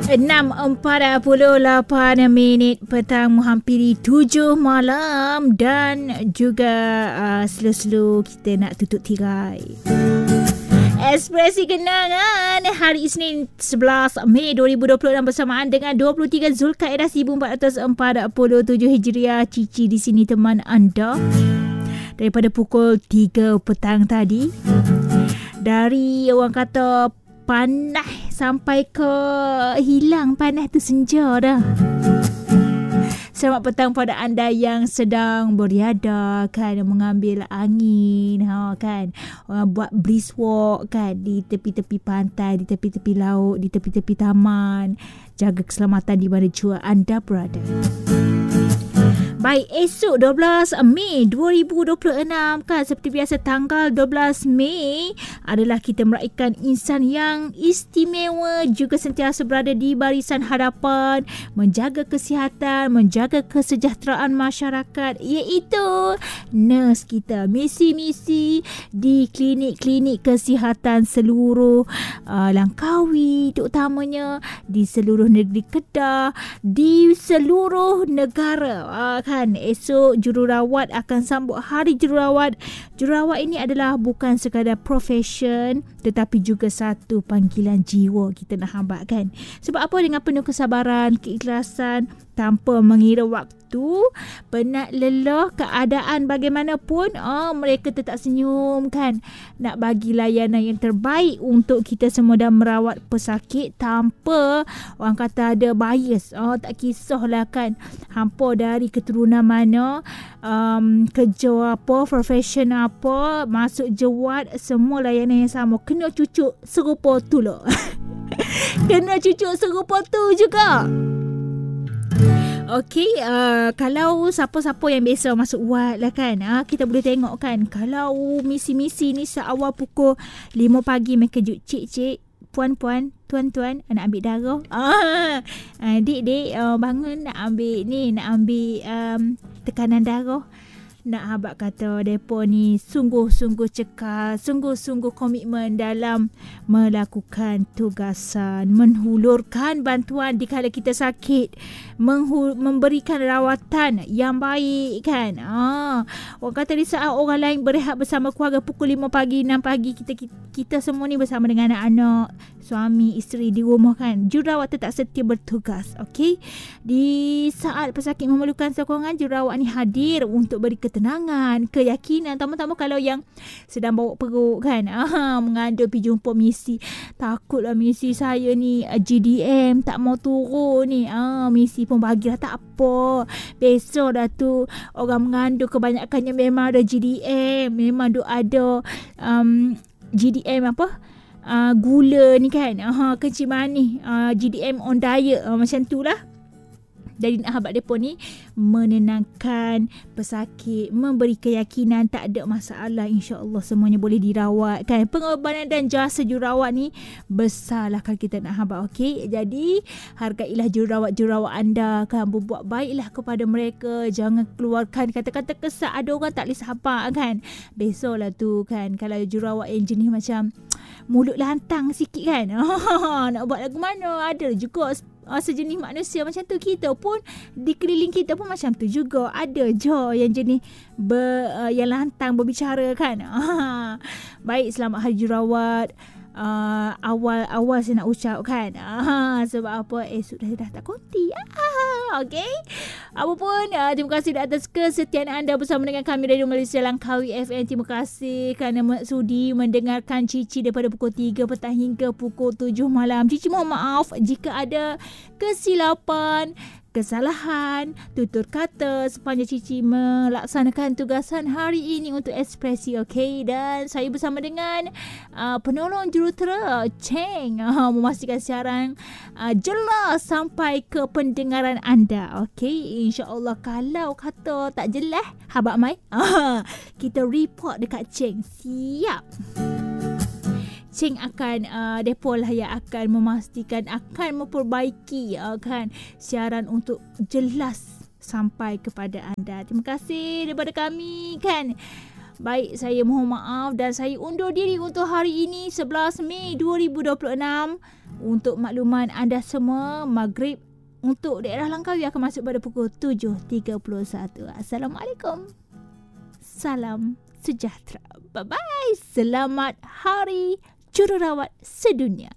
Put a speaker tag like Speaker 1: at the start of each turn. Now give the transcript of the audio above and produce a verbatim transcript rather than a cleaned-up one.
Speaker 1: enam empat puluh lapan minit petang menghampiri tujuh malam dan juga uh, slow-slow kita nak tutup tirai. Ekspresi Kenangan hari Isnin sebelas Mei dua ribu dua puluh enam bersamaan dengan dua puluh tiga Zulkaidah seribu empat ratus empat puluh tujuh Hijriah. Cici di sini teman anda daripada pukul tiga petang tadi. Dari orang kata panas sampai ke hilang panas tu senja dah. Selamat petang pada anda yang sedang beriadah kan, mengambil angin, ha kan, orang buat brisk walk kan di tepi-tepi pantai, di tepi-tepi laut, di tepi-tepi taman. Jaga keselamatan di mana jua anda berada. Baik, esok dua belas Mei dua ribu dua puluh enam kan, seperti biasa tanggal dua belas Mei adalah kita meraihkan insan yang istimewa, juga sentiasa berada di barisan hadapan, menjaga kesihatan, menjaga kesejahteraan masyarakat, iaitu nurse kita. Misi-misi di klinik-klinik kesihatan seluruh uh, Langkawi terutamanya, di seluruh negeri Kedah, di seluruh negara. Uh, kan esok jururawat akan sambut hari jururawat. Jururawat ini adalah bukan sekadar profession tetapi juga satu panggilan jiwa kita nak hamba kan. Sebab apa? Dengan penuh kesabaran, keikhlasan, tanpa mengira waktu, penat lelah, keadaan bagaimanapun, oh, mereka tetap senyum kan, nak bagi layanan yang terbaik untuk kita semua dan merawat pesakit tanpa orang kata ada bias. Oh, tak kisahlah kan hampa dari keturunan mana, um, kerja apa, profession apa, masuk jewat, semua layanan yang sama. Kena cucuk serupa tu loh. Kena cucuk serupa tu juga. Okey, uh, kalau siapa-siapa yang biasa masuk ward lah kan, uh, kita boleh tengok kan, kalau misi-misi ni seawal pukul lima pagi mereka kejut, cik-cik, puan-puan, tuan-tuan, nak ambil darah. Ah, uh, dik-dik, uh, bangun nak ambil ni, nak ambil um, tekanan darah. Nak habak kata depa ni sungguh-sungguh cekal, sungguh-sungguh komitmen dalam melakukan tugasan, menghulurkan bantuan dikala kita sakit, menghul- memberikan rawatan yang baik kan. Ah, orang kata di saat orang lain berehat bersama keluarga pukul lima pagi, enam pagi, kita kita semua ni bersama dengan anak-anak, suami, isteri di rumah kan. Jururawat tetap setia bertugas. Okey. Di saat pesakit memerlukan sokongan, jururawat ni hadir untuk beri ketenangan, keyakinan. Tama-tama kalau yang sedang bawa perut kan, ah, mengandung pergi jumpa misi, takutlah misi saya ni G D M tak mau turun ni. Ah, misi pun bagilah, tak apa, besok dah tu orang mengandung kebanyakannya memang ada G D M, memang duk ada um, G D M apa, uh, gula ni kan, uh, kencing manis, uh, G D M on diet, uh, macam tu lah. Jadi nak habak mereka ni menenangkan pesakit, memberi keyakinan tak ada masalah, insya-Allah semuanya boleh dirawat kan. Pengorbanan dan jasa jururawat ni besarlah kalau kita nak habak. Okey, jadi hargailah jururawat-jururawat anda kan, berbuat baiklah kepada mereka, jangan keluarkan kata-kata kesat. Ada orang tak boleh sabar kan, besoklah tu kan, kalau jururawat yang jenis macam mulut lantang sikit kan, nak buat lagu mana. Ada juga Uh, sejenis manusia macam tu. Kita pun di keliling kita pun macam tu juga. Ada je yang jenis ber, uh, yang lantang berbicara kan. Uh, baik, selamat hari jururawat. Uh, awal-awal saya nak ucap kan, uh, sebab apa, esok dah, dah tak konti. Ah, okay. Apapun, uh, terima kasih atas kesetiaan anda bersama dengan kami Radio Malaysia Langkawi F M. Terima kasih kerana sudi mendengarkan Cici daripada pukul tiga petang hingga pukul tujuh malam. Cici mohon maaf jika ada kesilapan, kesalahan, tutur kata sepanjang Cici melaksanakan tugasan hari ini untuk ekspresi. Okey, dan saya bersama dengan uh, penolong jurutera Cheng uh, memastikan siaran uh, jelas sampai ke pendengaran anda. Okey, insya-Allah kalau kata tak jelas, habaq mai uh, kita report dekat Cheng. Siap. Cheng akan uh, depa lah yang akan memastikan, akan memperbaiki uh, kan siaran untuk jelas sampai kepada anda. Terima kasih daripada kami kan. Baik, saya mohon maaf dan saya undur diri untuk hari ini sebelas Mei dua ribu dua puluh enam. Untuk makluman anda semua, Maghrib untuk daerah Langkawi akan masuk pada pukul tujuh tiga puluh satu. Assalamualaikum. Salam sejahtera. Bye-bye. Selamat Hari Jururawat Sedunia.